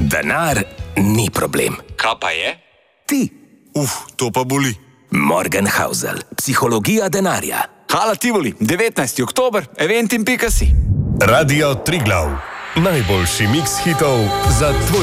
Denar ni problem. Kaj pa je? Ti. To pa boli. Morgenhausel, psihologija denarja. Hala Tivoli, 19. oktober, eventim.si. Radio Triglav. Najboljši miks hitov za tvoj